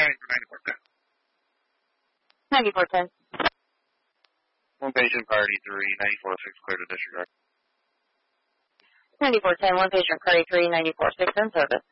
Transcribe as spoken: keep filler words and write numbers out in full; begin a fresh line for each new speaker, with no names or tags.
County for ninety-four ten.
ninety-four ten.
One patient, priority three, ninety-four six, clear to disregard.
ninety-four ten, one patient, priority three, ninety-four six, in service.